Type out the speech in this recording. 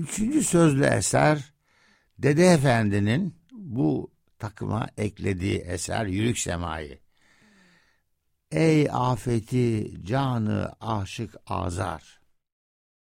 Üçüncü sözlü eser Dede Efendi'nin bu takıma eklediği eser Yürük Semai. Ey afeti canı aşık azar,